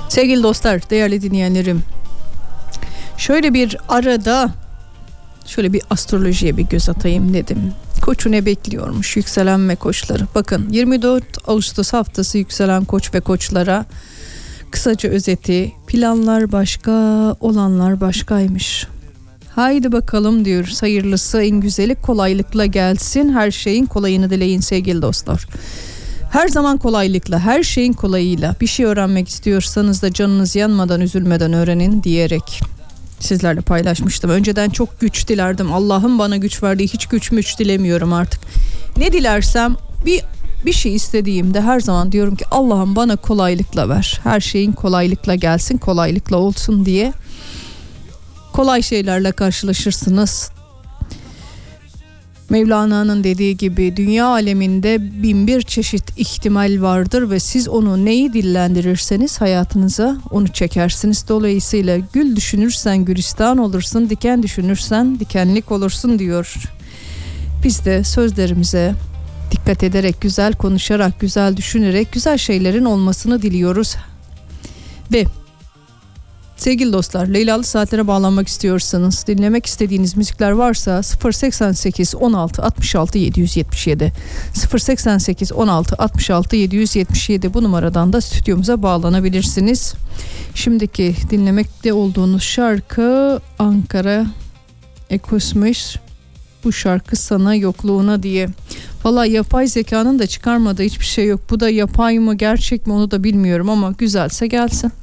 Sevgili dostlar, değerli dinleyenlerim, şöyle bir arada şöyle bir astrolojiye bir göz atayım dedim. Koç'u ne bekliyormuş yükselen ve koçları? Bakın 24 Ağustos haftası yükselen koç ve koçlara kısaca özeti: planlar başka, olanlar başkaymış. Haydi bakalım diyoruz, hayırlısı en güzeli kolaylıkla gelsin, her şeyin kolayını dileyin sevgili dostlar. Her zaman kolaylıkla, her şeyin kolayıyla bir şey öğrenmek istiyorsanız da canınız yanmadan, üzülmeden öğrenin diyerek sizlerle paylaşmıştım. Önceden çok güç dilerdim. Allah'ım bana güç verdiği hiç güç dilemiyorum artık. Ne dilersem bir şey istediğimde her zaman diyorum ki Allah'ım bana kolaylıkla ver. Her şeyin kolaylıkla gelsin, kolaylıkla olsun diye. Kolay şeylerle karşılaşırsınız. Mevlana'nın dediği gibi dünya aleminde 1001 çeşit ihtimal vardır ve siz onu neyi dillendirirseniz hayatınıza onu çekersiniz. Dolayısıyla gül düşünürsen gülistan olursun, diken düşünürsen dikenlik olursun diyor. Biz de sözlerimize dikkat ederek, güzel konuşarak, güzel düşünerek güzel şeylerin olmasını diliyoruz. Ve sevgili dostlar, Leylalı Saatlere bağlanmak istiyorsanız, dinlemek istediğiniz müzikler varsa 088 16 66 777 088 16 66 777 bu numaradan da stüdyomuza bağlanabilirsiniz. Şimdiki dinlemekte olduğunuz şarkı Ankara Ekosmuş, bu şarkı sana yokluğuna diye. Valla yapay zekanın da çıkarmadığı hiçbir şey yok. Bu da yapay mı gerçek mi onu da bilmiyorum ama güzelse gelsin.